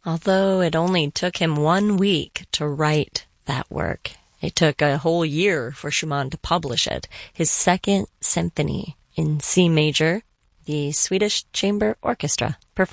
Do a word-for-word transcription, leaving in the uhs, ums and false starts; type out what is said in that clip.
although it only took him one week to write that work. It took a whole year for Schumann to publish it, his second symphony in C major. The Swedish Chamber Orchestra performed